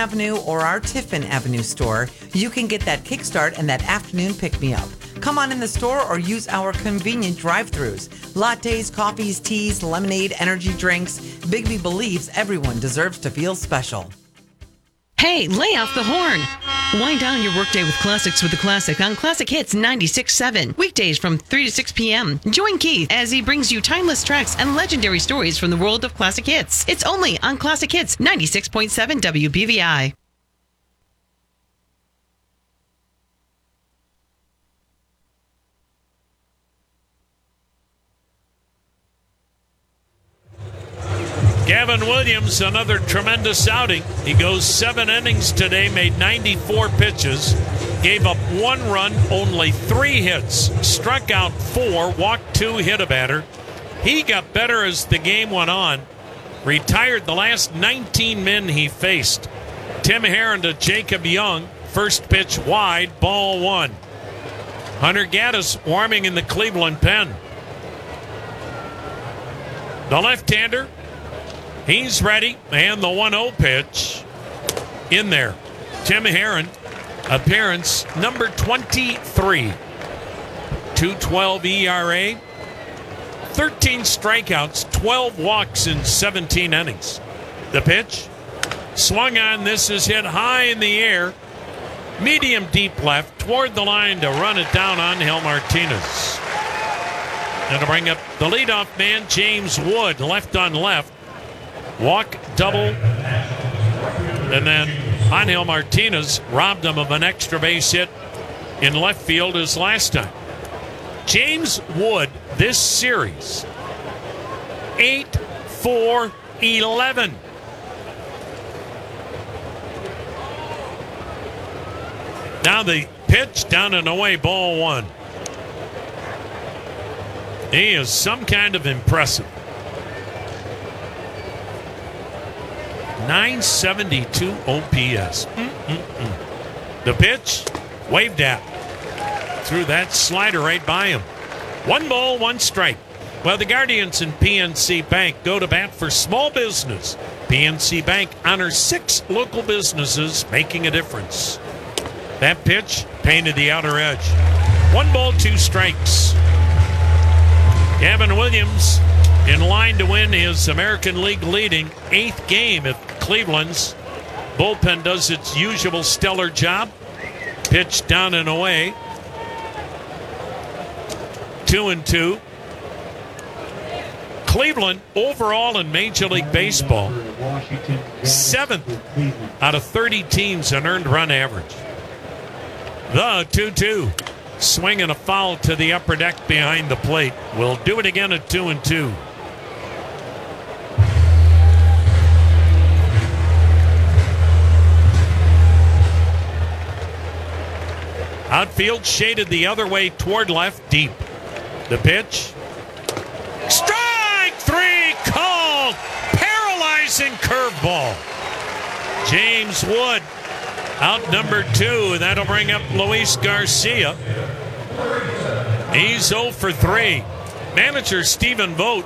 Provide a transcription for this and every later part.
Avenue or our Tiffin Avenue store, you can get that kickstart and that afternoon pick-me-up. Come on in the store or use our convenient drive-thrus. Lattes, coffees, teas, lemonade, energy drinks. Bigby believes everyone deserves to feel special. Hey, lay off the horn. Wind down your workday with classics with the Classic on Classic Hits 96.7. Weekdays from 3 to 6 p.m. Join Keith as he brings you timeless tracks and legendary stories from the world of classic hits. It's only on Classic Hits 96.7 WBVI. Gavin Williams, another tremendous outing. He goes 7 innings today, made 94 pitches, gave up 1 run, only 3 hits, struck out 4, walked 2, hit a batter. He got better as the game went on, retired the last 19 men he faced. Tim Herron to Jacob Young, first pitch wide, ball 1. Hunter Gaddis warming in the Cleveland pen. The left-hander, he's ready, and the 1-0 pitch in there. Tim Herron, appearance number 23. 2.12 ERA, 13 strikeouts, 12 walks in 17 innings. The pitch, swung on, this is hit high in the air. Medium deep left, toward the line to run it down on Angel Martinez. And to bring up the leadoff man, James Wood, left on left. Walk, double, and then Angel Martinez robbed him of an extra base hit in left field as last time. James Wood, this series, 8-4-11. Now the pitch down and away, ball 1. He is some kind of impressive. 972 OPS. The pitch, waved at. Threw that slider right by him. 1 ball, 1 strike. Well, the Guardians and PNC Bank go to bat for small business. PNC Bank honors 6 local businesses, making a difference. That pitch painted the outer edge. 1 ball, 2 strikes. Gavin Williams in line to win his American League leading 8th game if Cleveland's bullpen does its usual stellar job. Pitch down and away. 2-2. Cleveland overall in Major League Baseball, 7th out of 30 teams in earned run average. The 2-2. Swing and a foul to the upper deck behind the plate. We'll do it again at 2-2. Outfield shaded the other way toward left, deep. The pitch. Strike 3 called. Paralyzing curveball. James Wood out number 2. That'll bring up Luis Garcia. He's 0 for 3. Manager Stephen Vogt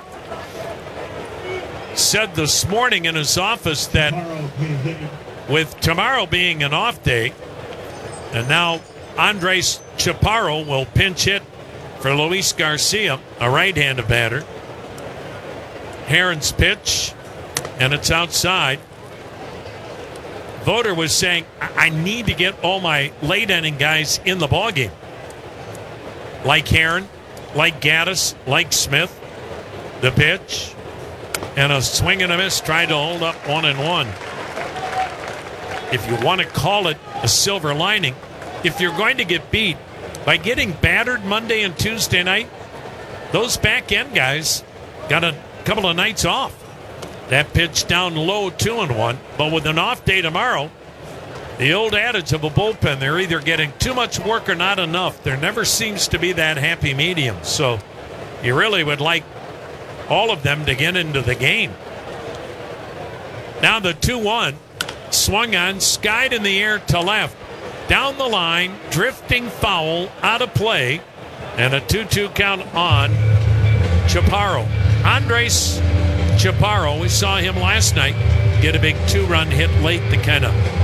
said this morning in his office that with tomorrow being an off day, and now Andres Chaparro will pinch hit for Luis Garcia, a right-handed batter. Herron's pitch, and it's outside. Voter was saying, I need to get all my late inning guys in the ballgame. Like Herron, like Gaddis, like Smith. The pitch, and a swing and a miss, tried to hold up 1-1. If you want to call it a silver lining, if you're going to get beat by getting battered Monday and Tuesday night, those back end guys got a couple of nights off. That pitch down low, 2-1. But with an off day tomorrow, the old adage of a bullpen, they're either getting too much work or not enough. There never seems to be that happy medium. So you really would like all of them to get into the game. Now the 2-1, swung on, skied in the air to left. Down the line, drifting foul, out of play, and a 2-2 count on Chaparro. Andres Chaparro, we saw him last night get a big 2-run hit late to kind of